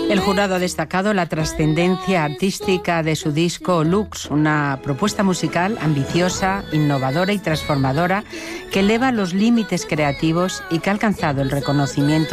El jurado ha destacado la trascendencia artística de su disco Lux, una propuesta musical ambiciosa, innovadora y transformadora que eleva los límites creativos y que ha alcanzado el reconocimiento